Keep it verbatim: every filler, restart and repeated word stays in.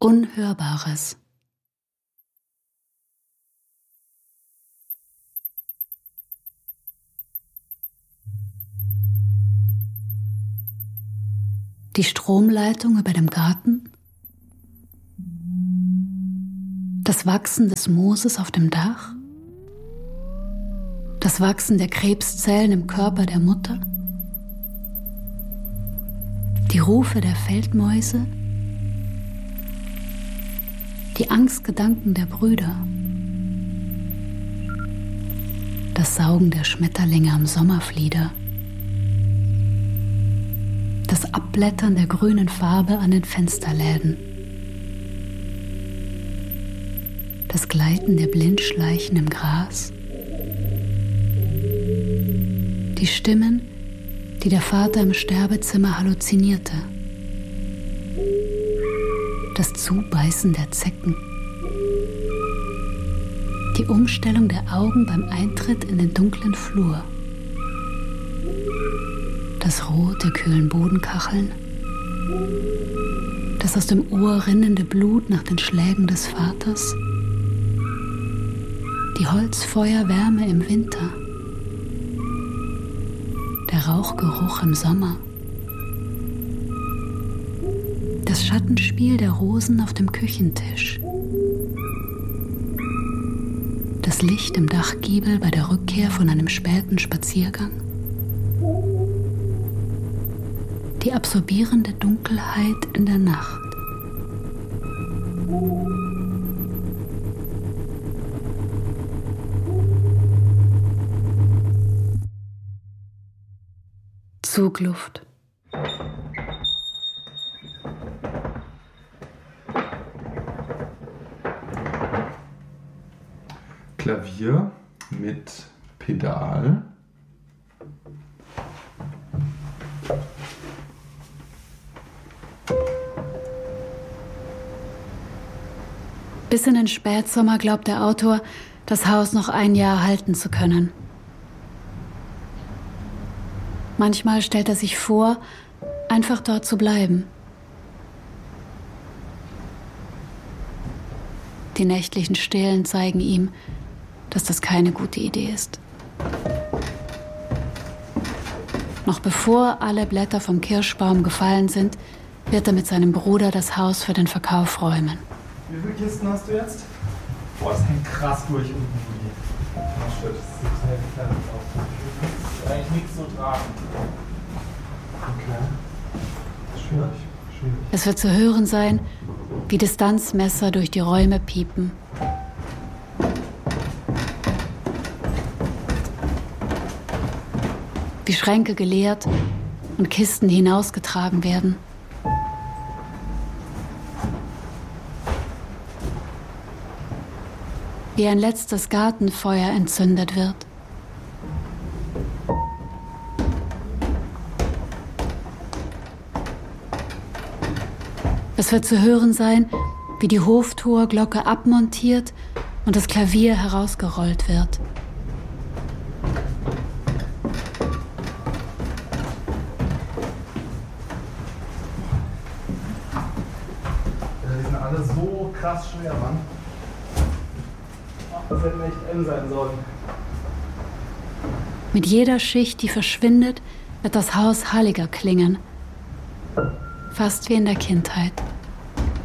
Unhörbares. Die Stromleitung über dem Garten, das Wachsen des Mooses auf dem Dach, das Wachsen der Krebszellen im Körper der Mutter, die Rufe der Feldmäuse, die Angstgedanken der Brüder, das Saugen der Schmetterlinge am Sommerflieder, das Abblättern der grünen Farbe an den Fensterläden, das Gleiten der Blindschleichen im Gras, die Stimmen, die der Vater im Sterbezimmer halluzinierte, das Zubeißen der Zecken, die Umstellung der Augen beim Eintritt in den dunklen Flur, das Rot der kühlen Bodenkacheln, das aus dem Ohr rinnende Blut nach den Schlägen des Vaters, die Holzfeuerwärme im Winter, der Rauchgeruch im Sommer, das Schattenspiel der Rosen auf dem Küchentisch, das Licht im Dachgiebel bei der Rückkehr von einem späten Spaziergang, die absorbierende Dunkelheit in der Nacht. Zugluft. Klavier mit Pedal. Bis in den Spätsommer glaubt der Autor, das Haus noch ein Jahr halten zu können. Manchmal stellt er sich vor, einfach dort zu bleiben. Die nächtlichen Stelen zeigen ihm, dass das keine gute Idee ist. Noch bevor alle Blätter vom Kirschbaum gefallen sind, wird er mit seinem Bruder das Haus für den Verkauf räumen. Wie viele Kisten hast du jetzt? Boah, das hängt krass durch unten. Das stimmt, das sieht sehr gefährlich aus. Das ist eigentlich nichts zu tragen. Okay. Schwierig, schwierig. Es wird zu hören sein, wie Distanzmesser durch die Räume piepen. Wie Schränke geleert und Kisten hinausgetragen werden. Wie ein letztes Gartenfeuer entzündet wird. Es wird zu hören sein, wie die Hoftorglocke abmontiert und das Klavier herausgerollt wird. Die sind alle so krass schwer, Mann. Das hätte echt eng sein sollen. Mit jeder Schicht, die verschwindet, wird das Haus halliger klingen. Fast wie in der Kindheit.